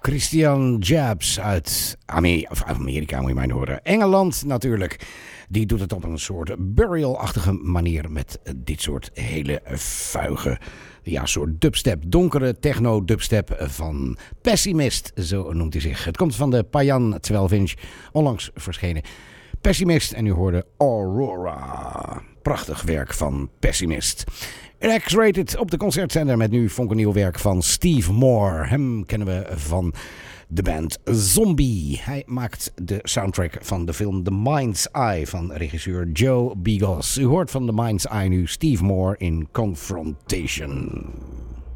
Christian Jabs uit Amerika, moet je mij horen. Engeland natuurlijk. Die doet het op een soort burial-achtige manier met dit soort hele vuige, soort dubstep. Donkere techno-dubstep van Pessimist, zo noemt hij zich. Het komt van de Payan 12-inch, onlangs verschenen. Pessimist en u hoorde Aurora. Prachtig werk van Pessimist. X-Rated op de concertzender met nu fonkelnieuw werk van Steve Moore. Hem kennen we van de band Zombie. Hij maakt de soundtrack van de film The Mind's Eye van regisseur Joe Begos. U hoort van The Mind's Eye nu Steve Moore in Confrontation.